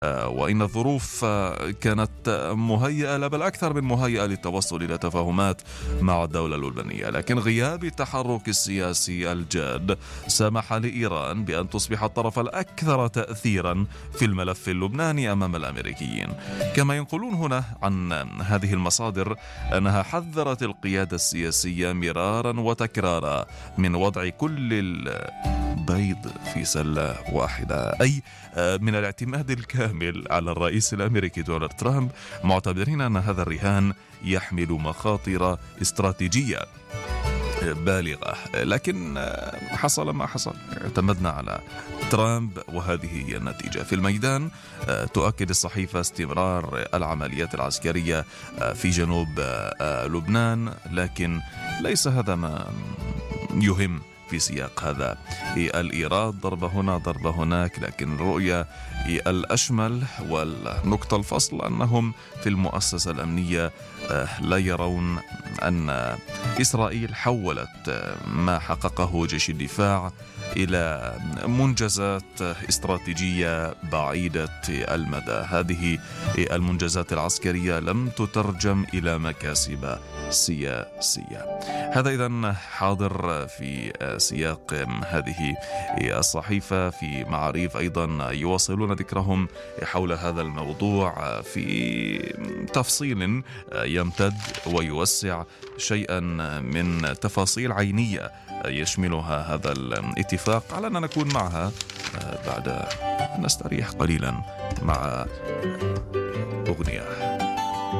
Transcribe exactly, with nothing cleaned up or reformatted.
وإن الظروف كانت مهيئة، لا بل أكثر من مهيئة للتوصل إلى تفاهمات مع الدولة اللبنانية، لكن غياب التحرك السياسي الجاد سمح لإيران بأن تصبح الطرف الأكثر تأثيرا في الملف اللبناني أمام الأمريكيين. كما ينقلون هنا عن هذه المصادر أنها حذرت القيادة السياسية مرارا وتكرارا من وضع كل البيض في سلة واحدة، أي من الاعتماد الكامل على الرئيس الأمريكي دونالد ترامب، معتبرين أن هذا الرهان يحمل مخاطر استراتيجية بالغة. لكن حصل ما حصل، اعتمدنا على ترامب وهذه هي النتيجة. في الميدان تؤكد الصحيفة استمرار العمليات العسكرية في جنوب لبنان، لكن ليس هذا ما يهم في سياق هذا الإيراد، ضربة هنا ضربة هناك، لكن الرؤية الأشمل والنقطة الفصل أنهم في المؤسسة الأمنية لا يرون أن إسرائيل حولت ما حققه جيش الدفاع إلى منجزات استراتيجية بعيدة المدى. هذه المنجزات العسكرية لم تترجم إلى مكاسب سياسية. هذا إذن حاضر في سياق هذه الصحيفة. في معاريف أيضا يواصلون ذكرهم حول هذا الموضوع في تفصيل يمتد ويوسع شيئا من تفاصيل عينية يشملها هذا الاتفاق، على أن نكون معها بعد أن نستريح قليلا مع أغنية.